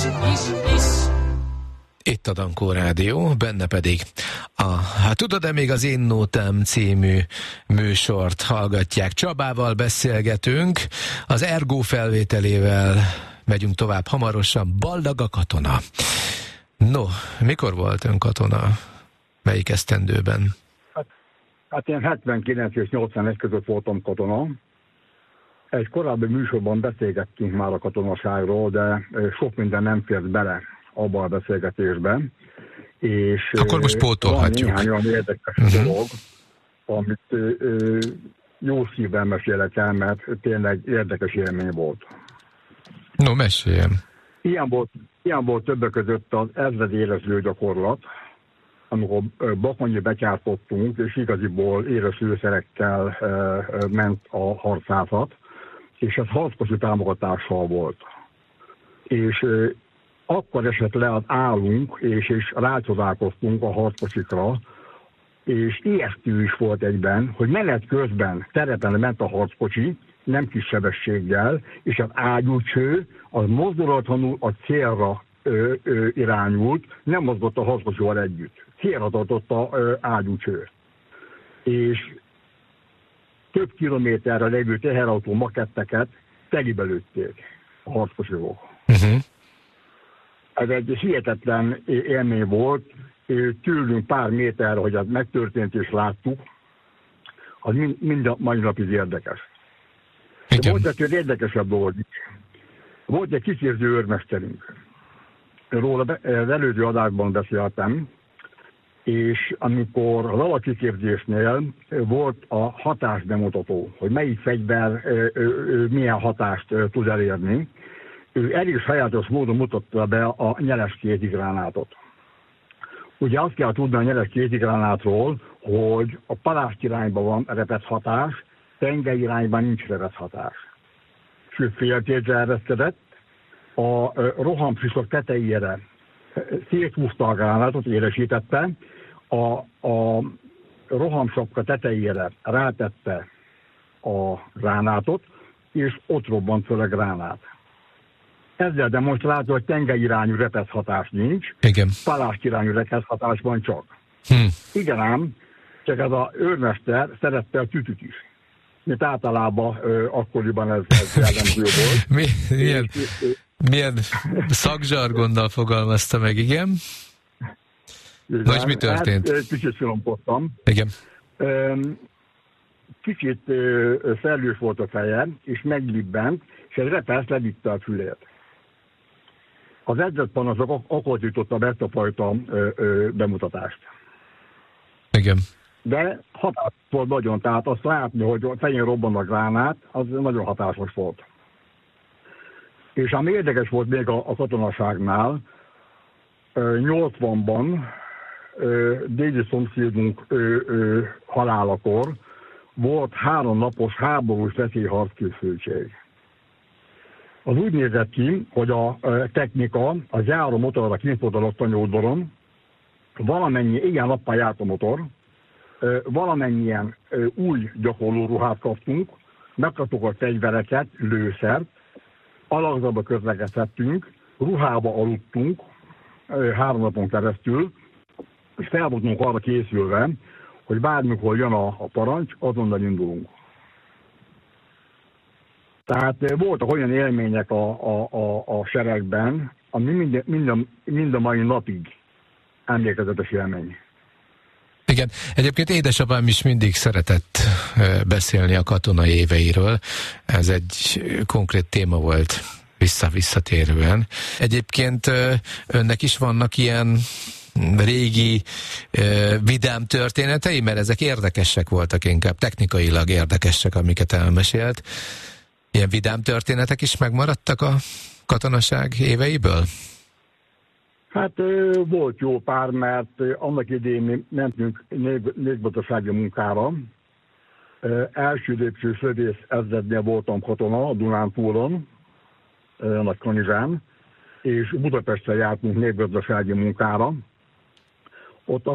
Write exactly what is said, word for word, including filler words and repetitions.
Itt a Dankó Rádió, benne pedig a hát tudod-e még az Én Nótám című műsort hallgatják. Csabával beszélgetünk, az Ergo felvételével megyünk tovább hamarosan. Ballag a katona. No, mikor volt ön katona? Melyik esztendőben? Hát, hát én hetvenkilenc és nyolcvanegy között voltam katona. Egy korábbi műsorban beszélgettünk már a katonaságról, de sok minden nem fért bele abban a beszélgetésben. És akkor most pótolhatjuk. Van néhány olyan érdekes uh-huh. dolog, amit ö, jó szívvel mesélek el, mert tényleg érdekes élmény volt. No, meséljem. Ilyen volt, ilyen volt többek között az ezred érező gyakorlat, amikor Bakonyi betyártottunk, és igaziból érezőszerekkel ö, ment a harcászat, és ez harckocsi támogatással volt. És ö, akkor esett le az állunk, és, és rácsodálkoztunk a harckocsikra, és ijesztő is volt egyben, hogy menet közben terepen ment a harckocsi, nem kis sebességgel, és az ágyúcső az mozdulatlanul a célra ö, ö, irányult, nem mozgott a harckocsival együtt. Célra tartott a ágyúcső. És több kilométerre lévő teherautó maketteket telibe lőtték a harckocsival. Uh-huh. Ez egy hihetetlen élmény volt, tőlünk pár méterre, hogy az megtörtént és láttuk, az mind, mind a mai napig érdekes. De volt egy érdekesebb dolog is. Volt egy kiképző őrmesterünk. Róla az előző adásban beszéltem, és amikor az alapkiképzésnél volt a hatásbemutató, hogy melyik fegyver milyen hatást tud elérni, ő elég sajátos módon mutatta be a nyeles kézigránátot. Ugye azt kell tudni a nyeles kézigránátról, hogy a parászt irányban van repedhatás, tengely irányban nincs repedhatás. Sőt, féltérzre ereszkedett, a rohamsisok tetejére széthúzta a gránátot, élesítette, a, a rohamsapka tetejére rátette a gránátot, és ott robbant föl a gránát. Ezzel demonstrálta, hogy tengeirányú repedhatás nincs, igen. Parászt irányú repedhatásban csak. Hm. Igen ám, csak ez az őrmester szerette a tütüt is. Mint általában ö, akkoriban ez, ez jellemző volt. Mi, milyen, milyen szakzsargonnal fogalmazta meg, igen? Vagy mi történt? Hát, kicsit filompottam. Igen. Kicsit szellős volt a feje, és meglibbent, és egy repesz levitte a fülét. Az edzett-panaszok akkor jutotta be ezt a fajta ö, ö, bemutatást. Igen. De hatásos volt nagyon, tehát azt látni, hogy a fején robban a gránát, az nagyon hatásos volt. És ami érdekes volt még a, a katonaságnál, nyolcvanban déli szomszédunk ö, ö, halálakor volt három napos háborús veszélyharckészültség. Az úgy nézett ki, hogy a technika, az járó motorra kint volt a laktanyódvaron, valamennyi, igen nappal járt a motor, valamennyien új gyakorló ruhát kaptunk, megkaptuk a fegyvereket, lőszert, alakzatba közlekedhettünk, ruhába aludtunk három napon keresztül, és fel voltunk arra készülve, hogy bármikor jön a, a parancs, azonnal indulunk. Tehát voltak olyan élmények a, a, a, a seregben, ami mind, mind, a, mind a mai napig emlékezetes élmény. Igen, egyébként édesapám is mindig szeretett beszélni a katonai éveiről. Ez egy konkrét téma volt vissza-visszatérően. Egyébként önnek is vannak ilyen régi vidám történetei, mert ezek érdekesek voltak inkább, technikailag érdekesek, amiket elmesélt. Ilyen vidám történetek is megmaradtak a katonaság éveiből? Hát volt jó pár, mert annak idején mentünk négbatasági munkára. Első lépcső szövész ezrednél voltam katona a Dunántúlon, Nagykanizsán, és Budapesten jártunk négbatasági munkára. Ott